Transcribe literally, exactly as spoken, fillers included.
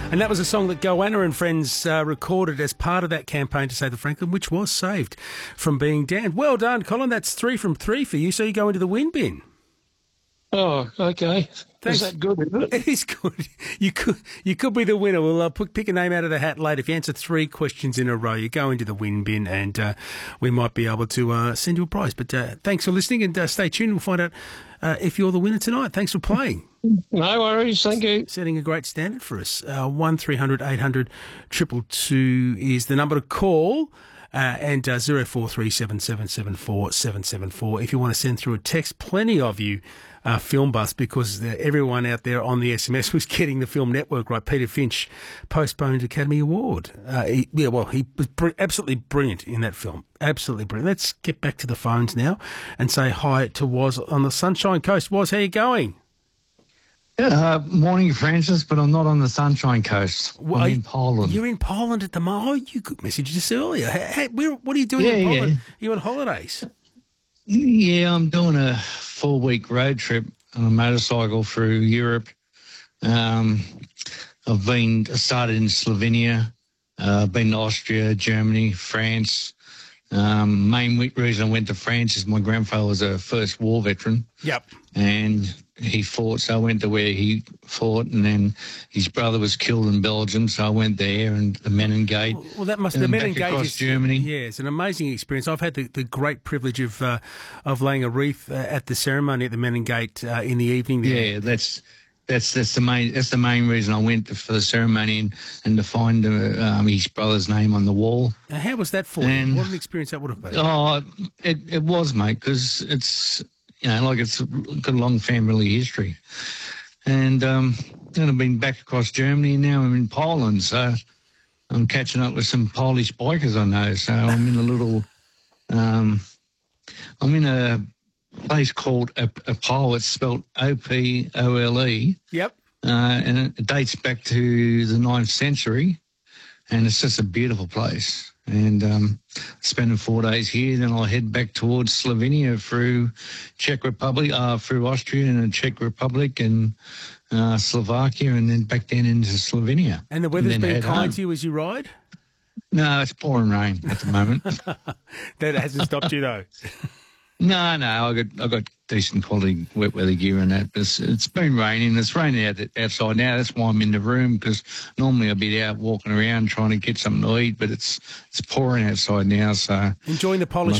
And that was a song that Goanna and Friends uh, recorded as part of that campaign to save the Franklin, which was saved from being damned. Well done, Colin. That's three from three for you, so you go into the win bin. Oh, okay. Thanks. Is that good, isn't it? It is good. You could you could be the winner. We'll uh, pick a name out of the hat later. If you answer three questions in a row, you go into the win bin, and uh, we might be able to uh, send you a prize. But uh, thanks for listening, and uh, stay tuned. We'll find out uh, if you're the winner tonight. Thanks for playing. No worries. Thank you. Setting a great standard for us. Uh, one three hundred eight hundred two two two is the number to call. Uh, and uh, zero four three seven seven seven four seven seven four if you want to send through a text. Plenty of you uh, film buffs, because uh, everyone out there on the S M S was getting the Film Network right. Peter Finch postponed Academy Award. Uh, he, yeah, well, he was br- absolutely brilliant in that film. Absolutely brilliant. Let's get back to the phones now and say hi to Woz on the Sunshine Coast. Woz, how you going? Uh, morning, Francis, but I'm not on the Sunshine Coast. Well, I'm in Poland. You're in Poland at the moment. Oh, you could message us earlier. Hey, where, what are you doing Yeah, in Poland? yeah. You on holidays? Yeah, I'm doing a four-week road trip on a motorcycle through Europe. Um, I've been started in Slovenia. Uh, I've been to Austria, Germany, France. Um, main we- reason I went to France is my grandfather was a First War veteran. Yep. And he fought, so I went to where he fought, and then his brother was killed in Belgium, so I went there, and the Menengate. Well, that must and the then Men back Engage across is Germany. Yeah, it's an amazing experience. I've had the, the great privilege of uh, of laying a wreath uh, at the ceremony at the Menengate uh, in the evening. There. Yeah, that's that's that's the main that's the main reason I went to, for the ceremony and, and to find uh, um, his brother's name on the wall. Now, how was that for And- you? What an experience that would have been. Oh, it it was, mate, because it's you know like it's got a long family history, and um, then I've been back across Germany, and now I'm in Poland, so I'm catching up with some Polish bikers I know. So I'm in a little, um, I'm in a place called Opole. It's spelled O P O L E, Yep. uh, and it dates back to the ninth century, and it's just a beautiful place. And um, spending four days here, then I'll head back towards Slovenia through Czech Republic, uh, through Austria and the Czech Republic and uh, Slovakia, and then back down into Slovenia. And the weather's then been head kind home. to you as you ride? No, it's pouring rain at the moment. That hasn't stopped you, though. no, no, I got I got decent quality wet weather gear and that. But it's, it's been raining. It's raining out outside now. That's why I'm in the room, because normally I'd be out walking around trying to get something to eat, but it's it's pouring outside now. So Enjoying the Polish